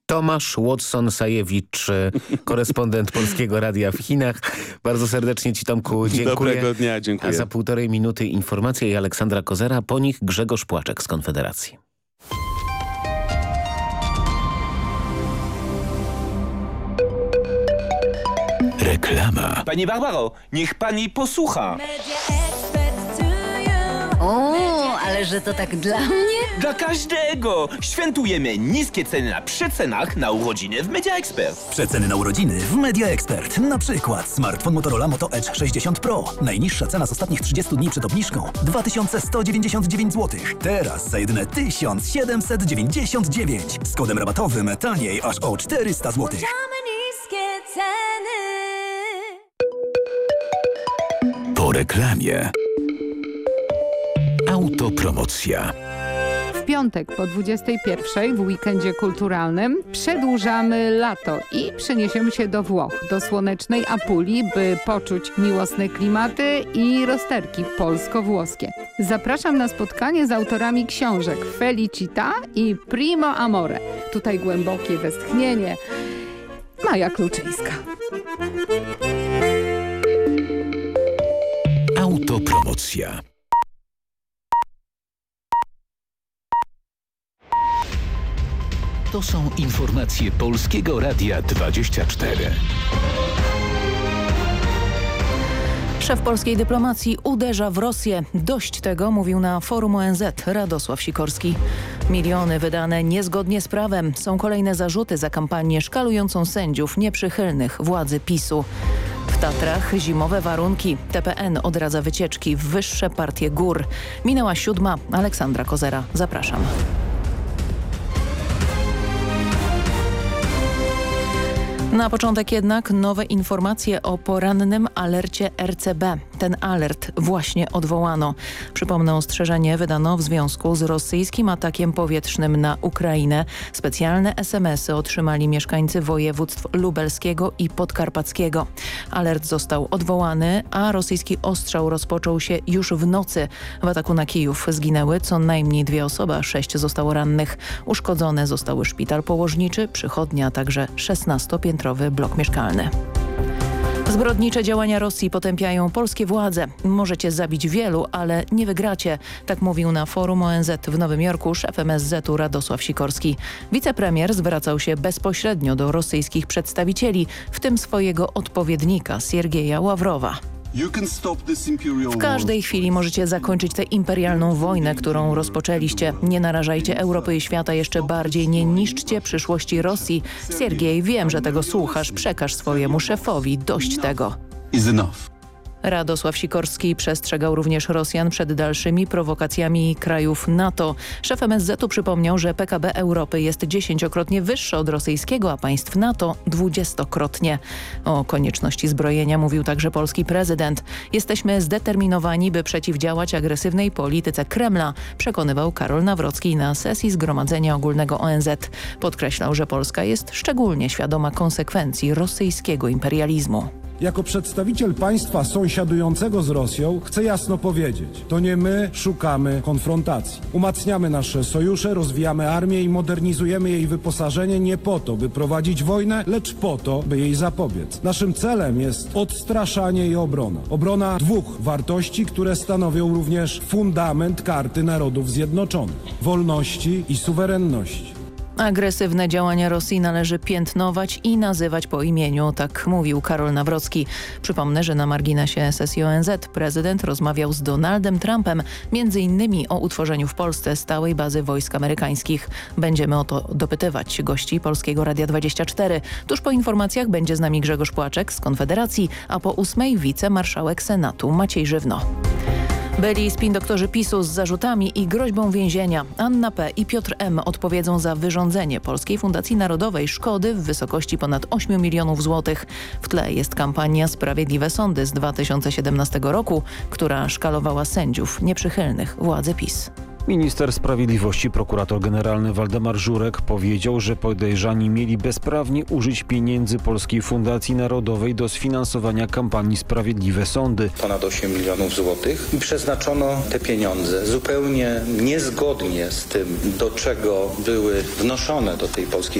Tomasz Watson-Sajewicz, korespondent Polskiego Radia w Chinach. Bardzo serdecznie Ci, Tomku, dziękuję. Dobrego dnia, dziękuję. A za 1,5 minuty informacje i Aleksandra Kozera, po nich Grzegorz Płaczek z Konfederacji. Reklama. Pani Barbaro, niech pani posłucha. O, ale że to tak dla mnie? Dla każdego! Świętujemy niskie ceny na przecenach na urodziny w Media Expert. Przeceny na urodziny w Media Expert. Na przykład smartfon Motorola Moto Edge 60 Pro. Najniższa cena z ostatnich 30 dni przed obniżką 2199 zł. Teraz za jedyne 1799. Z kodem rabatowym taniej aż o 400 zł. Po reklamie. Autopromocja. W piątek po 21:00 w weekendzie kulturalnym przedłużamy lato i przeniesiemy się do Włoch, do słonecznej Apulii, by poczuć miłosne klimaty i rozterki polsko-włoskie. Zapraszam na spotkanie z autorami książek Felicita i Primo Amore. Tutaj głębokie westchnienie. Maja Kluczyńska. Autopromocja. To są informacje Polskiego Radia 24. Szef polskiej dyplomacji uderza w Rosję. Dość tego, mówił na forum ONZ Radosław Sikorski. Miliony wydane niezgodnie z prawem. Są kolejne zarzuty za kampanię szkalującą sędziów nieprzychylnych władzy PiS-u. W Tatrach zimowe warunki. TPN odradza wycieczki w wyższe partie gór. Minęła 7. Aleksandra Kozera. Zapraszam. Na początek jednak nowe informacje o porannym alercie RCB. Ten alert właśnie odwołano. Przypomnę, ostrzeżenie wydano w związku z rosyjskim atakiem powietrznym na Ukrainę. Specjalne SMS-y otrzymali mieszkańcy województw lubelskiego i podkarpackiego. Alert został odwołany, a rosyjski ostrzał rozpoczął się już w nocy. W ataku na Kijów zginęły co najmniej 2 osoby, a 6 zostało rannych. Uszkodzone zostały szpital położniczy, przychodnia, a także 16-piętrowy blok mieszkalny. Zbrodnicze działania Rosji potępiają polskie władze. Możecie zabić wielu, ale nie wygracie. Tak mówił na forum ONZ w Nowym Jorku szef MSZ-u Radosław Sikorski. Wicepremier zwracał się bezpośrednio do rosyjskich przedstawicieli, w tym swojego odpowiednika Siergieja Ławrowa. W każdej chwili możecie zakończyć tę imperialną wojnę, którą rozpoczęliście. Nie narażajcie Europy i świata jeszcze bardziej, nie niszczcie przyszłości Rosji. Siergiej, wiem, że tego słuchasz, przekaż swojemu szefowi dość tego. Radosław Sikorski przestrzegał również Rosjan przed dalszymi prowokacjami krajów NATO. Szef MSZ-u przypomniał, że PKB Europy jest 10-krotnie wyższe od rosyjskiego, a państw NATO 20-krotnie. O konieczności zbrojenia mówił także polski prezydent. Jesteśmy zdeterminowani, by przeciwdziałać agresywnej polityce Kremla, przekonywał Karol Nawrocki na sesji Zgromadzenia Ogólnego ONZ. Podkreślał, że Polska jest szczególnie świadoma konsekwencji rosyjskiego imperializmu. Jako przedstawiciel państwa sąsiadującego z Rosją chcę jasno powiedzieć, to nie my szukamy konfrontacji. Umacniamy nasze sojusze, rozwijamy armię i modernizujemy jej wyposażenie nie po to, by prowadzić wojnę, lecz po to, by jej zapobiec. Naszym celem jest odstraszanie i obrona. Obrona 2 wartości, które stanowią również fundament Karty Narodów Zjednoczonych. Wolności i suwerenności. Agresywne działania Rosji należy piętnować i nazywać po imieniu, tak mówił Karol Nawrocki. Przypomnę, że na marginesie sesji ONZ prezydent rozmawiał z Donaldem Trumpem m.in. o utworzeniu w Polsce stałej bazy wojsk amerykańskich. Będziemy o to dopytywać gości Polskiego Radia 24. Tuż po informacjach będzie z nami Grzegorz Płaczek z Konfederacji, a po 8 wicemarszałek Senatu Maciej Żywno. Byli spin-doktorzy PiS-u z zarzutami i groźbą więzienia. Anna P. i Piotr M. odpowiedzą za wyrządzenie Polskiej Fundacji Narodowej szkody w wysokości ponad 8 milionów złotych. W tle jest kampania Sprawiedliwe Sądy z 2017 roku, która szkalowała sędziów nieprzychylnych władzy PiS. Minister Sprawiedliwości, prokurator generalny Waldemar Żurek powiedział, że podejrzani mieli bezprawnie użyć pieniędzy Polskiej Fundacji Narodowej do sfinansowania kampanii Sprawiedliwe Sądy. Ponad 8 milionów złotych i przeznaczono te pieniądze zupełnie niezgodnie z tym, do czego były wnoszone do tej Polskiej